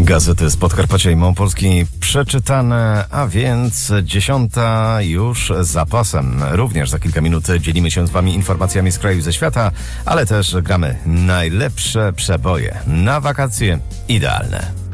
Gazety z Podkarpacia i Małopolski przeczytane, a więc 10 już za pasem. Również za kilka minut dzielimy się z wami informacjami z kraju i ze świata, ale też gramy najlepsze przeboje na wakacje idealne.